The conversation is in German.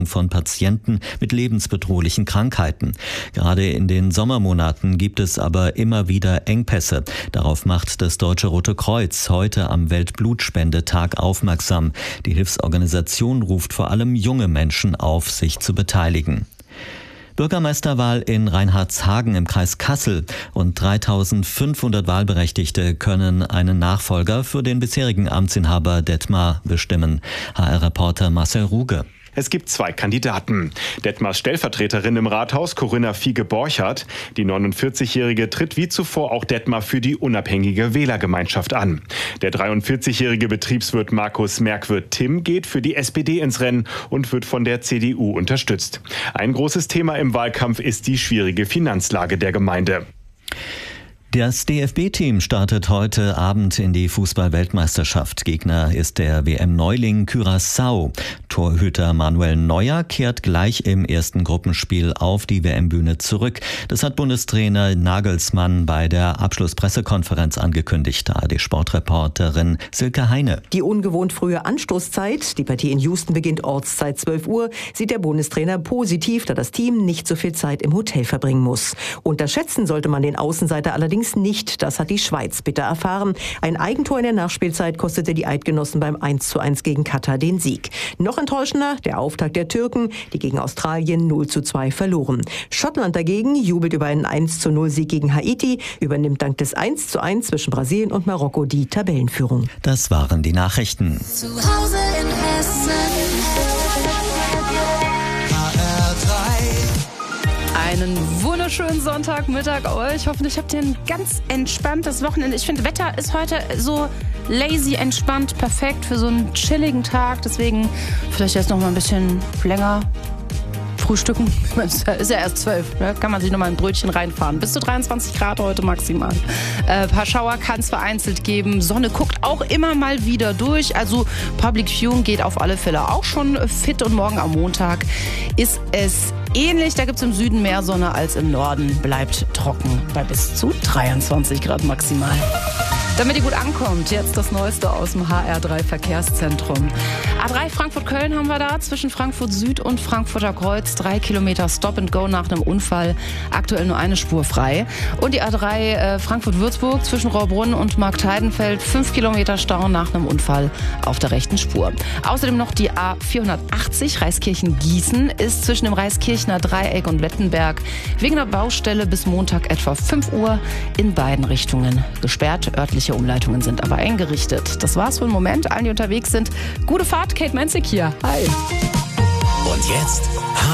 von Patienten mit lebensbedrohlichen Krankheiten. Gerade in den Sommermonaten gibt es aber immer wieder Engpässe. Darauf macht das Deutsche Rote Kreuz heute am Weltblutspendetag aufmerksam. Die Hilfsorganisation ruft vor allem junge Menschen auf, sich zu beteiligen. Bürgermeisterwahl in Reinhardshagen im Kreis Kassel. Rund 3.500 Wahlberechtigte können einen Nachfolger für den bisherigen Amtsinhaber Detmar bestimmen. HR-Reporter Marcel Ruge. Es gibt 2 Kandidaten. Detmars Stellvertreterin im Rathaus, Corinna Fiege-Borchardt. Die 49-Jährige tritt wie zuvor auch Detmar für die unabhängige Wählergemeinschaft an. Der 43-jährige Betriebswirt Markus Merkwirth-Timm geht für die SPD ins Rennen und wird von der CDU unterstützt. Ein großes Thema im Wahlkampf ist die schwierige Finanzlage der Gemeinde. Das DFB-Team startet heute Abend in die Fußball-Weltmeisterschaft. Gegner ist der WM-Neuling Curaçao. Torhüter Manuel Neuer kehrt gleich im ersten Gruppenspiel auf die WM-Bühne zurück. Das hat Bundestrainer Nagelsmann bei der Abschlusspressekonferenz angekündigt. ARD-Sportreporterin Silke Heine. Die ungewohnt frühe Anstoßzeit, die Partie in Houston beginnt Ortszeit 12 Uhr, sieht der Bundestrainer positiv, da das Team nicht so viel Zeit im Hotel verbringen muss. Unterschätzen sollte man den Außenseiter allerdings nicht. Das hat die Schweiz bitter erfahren. Ein Eigentor in der Nachspielzeit kostete die Eidgenossen beim 1:1 gegen Katar den Sieg. Noch enttäuschender der Auftakt der Türken, die gegen Australien 0:2 verloren. Schottland dagegen jubelt über einen 1:0-Sieg gegen Haiti, übernimmt dank des 1:1 zwischen Brasilien und Marokko die Tabellenführung. Das waren die Nachrichten. Zu Hause in Hessen. Einen wunderschönen Sonntagmittag euch. Hoffentlich habt ihr ein ganz entspanntes Wochenende. Ich finde, Wetter ist heute so lazy, entspannt, perfekt für so einen chilligen Tag. Deswegen vielleicht jetzt noch mal ein bisschen länger frühstücken. Ist ja erst 12, ne? Kann man sich noch mal ein Brötchen reinfahren. Bis zu 23 Grad heute maximal. Ein paar Schauer kann es vereinzelt geben. Sonne guckt auch immer mal wieder durch. Also Public Viewing geht auf alle Fälle auch schon fit. Und morgen am Montag ist es ähnlich. Da gibt es im Süden mehr Sonne als im Norden. Bleibt trocken bei bis zu 23 Grad maximal. Damit ihr gut ankommt, jetzt das Neueste aus dem HR3 Verkehrszentrum. A3 Frankfurt-Köln haben wir da, zwischen Frankfurt Süd und Frankfurter Kreuz. 3 Kilometer Stop and Go nach einem Unfall. Aktuell nur eine Spur frei. Und die A3 Frankfurt-Würzburg zwischen Rohrbrunn und Marktheidenfeld. 5 Kilometer Stau nach einem Unfall auf der rechten Spur. Außerdem noch die A480 Reiskirchen-Gießen ist zwischen dem Reiskirchner Dreieck und Wettenberg wegen der Baustelle bis Montag etwa 5 Uhr in beiden Richtungen gesperrt. Örtliche Umleitungen sind aber eingerichtet. Das war's für den Moment. Allen, die unterwegs sind, gute Fahrt. Kate Menzig hier. Hi. Und jetzt